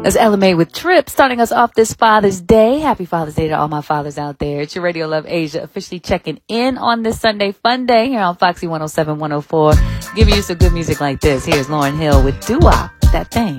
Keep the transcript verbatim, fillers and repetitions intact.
That's Ella May with Trip, starting us off this Father's Day. Happy Father's Day to all my fathers out there. It's your Radio Love Asia, officially checking in on this Sunday fun day here on Foxy one oh seven, one oh four. Giving you some good music like this. Here's Lauryn Hill with Doo-Wop, that thing.